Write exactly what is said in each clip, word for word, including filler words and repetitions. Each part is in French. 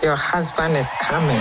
your husband is coming.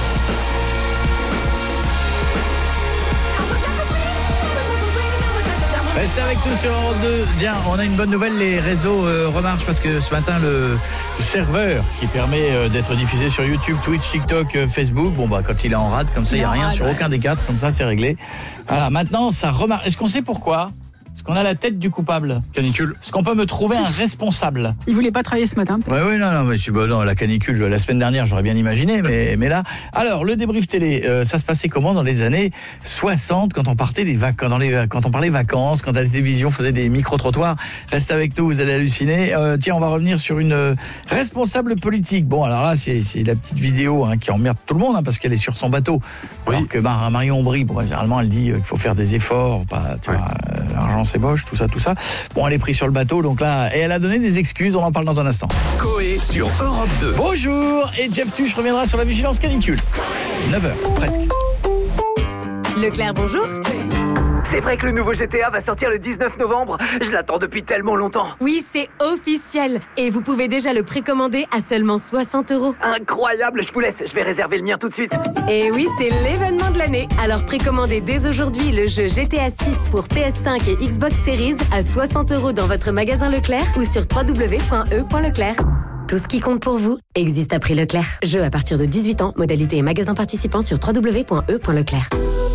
Restez avec nous sur Europe deux. Bien, on a une bonne nouvelle, les réseaux euh, remarchent parce que ce matin, le serveur qui permet euh, d'être diffusé sur YouTube, Twitch, TikTok, euh, Facebook, bon bah quand il est en rade, comme ça, il n'y a rien sur aucun des quatre, comme ça, c'est réglé. Voilà, maintenant, ça remarche. Est-ce qu'on sait pourquoi ? Parce qu'on a la tête du coupable. Canicule. Est-ce qu'on peut me trouver un responsable ? Il voulait pas travailler ce matin. Oui, oui, non, non, mais bon, non, la canicule, la semaine dernière, j'aurais bien imaginé, mais, mais là. Alors, le débrief télé, euh, ça se passait comment dans les années soixante, quand on partait des vacances, dans les, quand on parlait vacances, quand la télévision faisait des micro-trottoirs. Reste avec nous, vous allez halluciner. Euh, tiens, on va revenir sur une euh, responsable politique. Bon, alors là, c'est, c'est la petite vidéo hein, qui emmerde tout le monde, hein, parce qu'elle est sur son bateau. Oui. Alors que Mar- Marion Aubry, bon, généralement, elle dit euh, qu'il faut faire des efforts, pas, tu oui. vois, euh, l'argent c'est moche, tout ça, tout ça. Bon, elle est prise sur le bateau, donc là, et elle a donné des excuses, on en parle dans un instant. Coé sur Europe deux. Bonjour, et Jeff Tuch reviendra sur la vigilance canicule. neuf heures, presque. Leclerc, bonjour. C'est vrai que le nouveau G T A va sortir le dix-neuf novembre. Je l'attends depuis tellement longtemps. Oui, c'est officiel. Et vous pouvez déjà le précommander à seulement soixante euros. Incroyable, je vous laisse. Je vais réserver le mien tout de suite. Et oui, c'est l'événement de l'année. Alors précommandez dès aujourd'hui le jeu G T A six pour P S cinq et Xbox Series à soixante euros dans votre magasin Leclerc ou sur w w w point e point leclerc. Tout ce qui compte pour vous existe à prix Leclerc. Jeu à partir de dix-huit ans, modalité et magasin participant sur w w w point e point leclerc.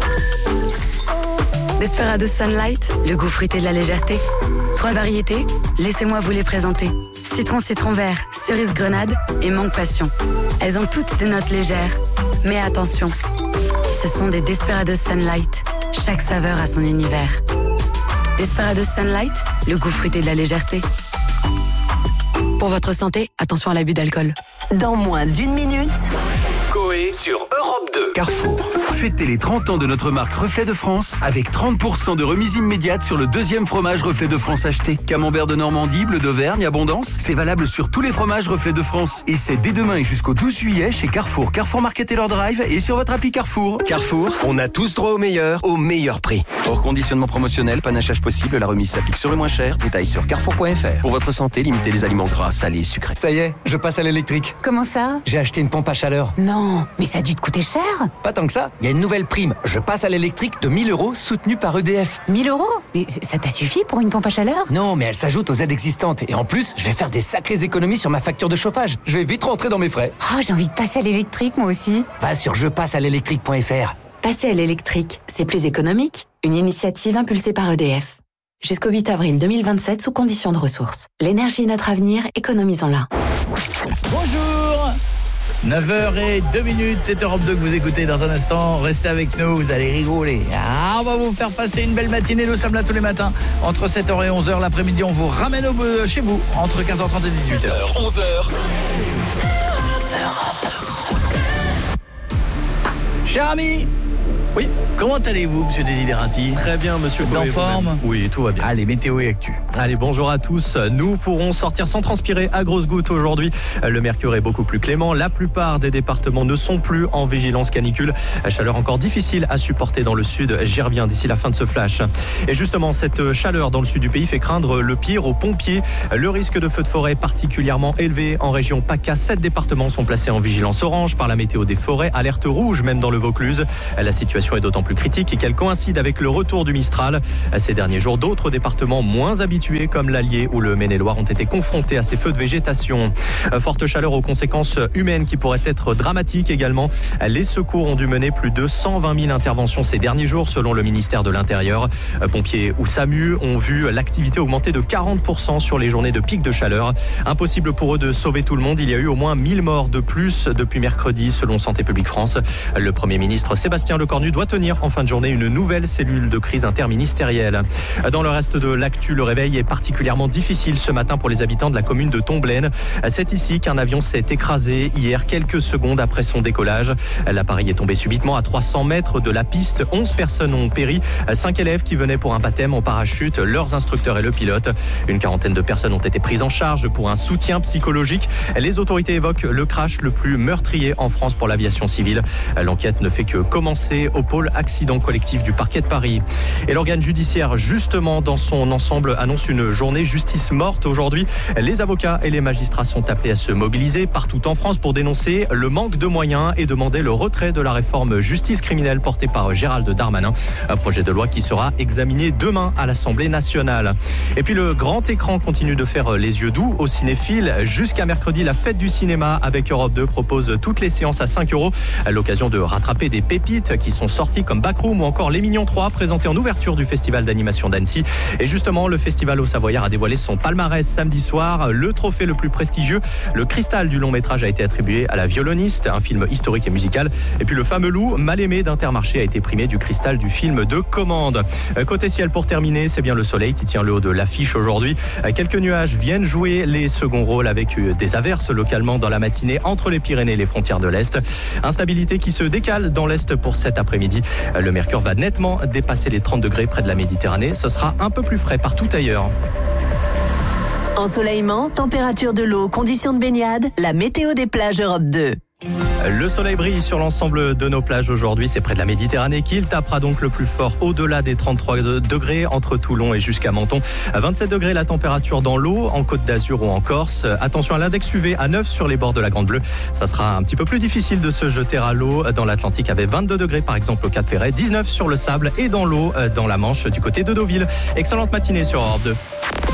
Desperados Sunlight, le goût fruité de la légèreté. Trois variétés, laissez-moi vous les présenter. Citron, citron vert, cerise grenade et mangue passion. Elles ont toutes des notes légères. Mais attention, ce sont des Desperados Sunlight. Chaque saveur a son univers. Desperados Sunlight, le goût fruité de la légèreté. Pour votre santé, attention à l'abus d'alcool. Dans moins d'une minute... Coé sur Europe deux. Carrefour. Fêtez les trente ans de notre marque Reflet de France avec trente pour cent de remise immédiate sur le deuxième fromage Reflet de France acheté. Camembert de Normandie, bleu d'Auvergne, Abondance, c'est valable sur tous les fromages Reflet de France. Et c'est dès demain et jusqu'au douze juillet chez Carrefour, Carrefour Market et leur drive et sur votre appli Carrefour. Carrefour, on a tous droit au meilleur, au meilleur prix. Hors conditionnement promotionnel, panachage possible, la remise s'applique sur le moins cher. Détails sur carrefour point f r. Pour votre santé, limitez les aliments gras, salés, sucrés. Ça y est, je passe à l'électrique. Comment ça ? J'ai acheté une pompe à chaleur. Non, mais ça a dû te coûter cher. Pas tant que ça, il y a une nouvelle prime. Je passe à l'électrique de mille euros soutenue par E D F. mille euros ? Mais ça t'a suffi pour une pompe à chaleur ? Non, mais elle s'ajoute aux aides existantes. Et en plus, je vais faire des sacrées économies sur ma facture de chauffage. Je vais vite rentrer dans mes frais. Oh, j'ai envie de passer à l'électrique, moi aussi. Va sur je passe à l'électrique point f r. Passer à l'électrique, c'est plus économique. Une initiative impulsée par E D F. Jusqu'au huit avril deux mille vingt-sept, sous conditions de ressources. L'énergie est notre avenir, économisons-la. Bonjour, neuf heures deux minutes, c'est Europe deux que vous écoutez dans un instant. Restez avec nous, vous allez rigoler. Ah, on va vous faire passer une belle matinée. Nous sommes là tous les matins entre sept heures et onze heures. L'après-midi, on vous ramène au, euh, chez vous entre quinze heures trente et dix-huit heures. sept heures, onze heures. Cher ami, oui, comment allez-vous, monsieur Desiderati ? Très bien, monsieur. Vous êtes en forme ? Oui, tout va bien. Allez, météo et actu. Allez, bonjour à tous. Nous pourrons sortir sans transpirer à grosses gouttes aujourd'hui. Le mercure est beaucoup plus clément. La plupart des départements ne sont plus en vigilance canicule. Chaleur encore difficile à supporter dans le sud. J'y reviens d'ici la fin de ce flash. Et justement, cette chaleur dans le sud du pays fait craindre le pire aux pompiers. Le risque de feu de forêt est particulièrement élevé. En région PACA, sept départements sont placés en vigilance orange par la météo des forêts. Alerte rouge même dans le Vaucluse. La situation est d'autant plus critique qu'elle coïncide avec le retour du Mistral. Ces derniers jours, d'autres départements moins habitués comme l'Allier ou le Maine-et-Loire ont été confrontés à ces feux de végétation. Forte chaleur aux conséquences humaines qui pourraient être dramatiques également. Les secours ont dû mener plus de cent vingt mille interventions ces derniers jours selon le ministère de l'Intérieur. Pompiers ou SAMU ont vu l'activité augmenter de quarante pour cent sur les journées de pic de chaleur. Impossible pour eux de sauver tout le monde. Il y a eu au moins mille morts de plus depuis mercredi selon Santé publique France. Le Premier ministre Sébastien Lecornu doit tenir en fin de journée une nouvelle cellule de crise interministérielle. Dans le reste de l'actu, le réveil est particulièrement difficile ce matin pour les habitants de la commune de Tomblaine. C'est ici qu'un avion s'est écrasé hier quelques secondes après son décollage. L'appareil est tombé subitement à trois cents mètres de la piste. onze personnes ont péri. cinq élèves qui venaient pour un baptême en parachute, leurs instructeurs et le pilote. Une quarantaine de personnes ont été prises en charge pour un soutien psychologique. Les autorités évoquent le crash le plus meurtrier en France pour l'aviation civile. L'enquête ne fait que commencer. au pôle accident collectif du parquet de Paris. Et l'organe judiciaire, justement, dans son ensemble, annonce une journée justice morte aujourd'hui. Les avocats et les magistrats sont appelés à se mobiliser partout en France pour dénoncer le manque de moyens et demander le retrait de la réforme justice criminelle portée par Gérald Darmanin. Un projet de loi qui sera examiné demain à l'Assemblée nationale. Et puis le grand écran continue de faire les yeux doux aux cinéphiles. Jusqu'à mercredi, la fête du cinéma avec Europe deux propose toutes les séances à cinq euros. À l'occasion de rattraper des pépites qui sont sorties comme Backroom ou encore Les Mignons trois, présentés en ouverture du festival d'animation d'Annecy. Et justement, le festival au Savoyard a dévoilé son palmarès samedi soir. Le trophée le plus prestigieux, le cristal du long métrage, a été attribué à La Violoniste, un film historique et musical. Et puis le fameux loup, mal aimé d'Intermarché, a été primé du cristal du film de commande. Côté ciel, pour terminer, c'est bien le soleil qui tient le haut de l'affiche aujourd'hui. Quelques nuages viennent jouer les seconds rôles avec des averses localement dans la matinée entre les Pyrénées et les frontières de l'Est. Instabilité qui se décale dans l'Est pour cet après-midi. Le mercure va nettement dépasser les trente degrés près de la Méditerranée. Ce sera un peu plus frais partout ailleurs. Ensoleillement, température de l'eau, conditions de baignade, la météo des plages Europe deux. Le soleil brille sur l'ensemble de nos plages aujourd'hui. C'est près de la Méditerranée qu'il tapera donc le plus fort au-delà des trente-trois degrés entre Toulon et jusqu'à Menton. À vingt-sept degrés la température dans l'eau, en Côte d'Azur ou en Corse. Attention à l'index U V à neuf sur les bords de la Grande Bleue. Ça sera un petit peu plus difficile de se jeter à l'eau dans l'Atlantique avec vingt-deux degrés par exemple au Cap Ferret, dix-neuf sur le sable et dans l'eau dans la Manche du côté de Deauville. Excellente matinée sur Europe deux.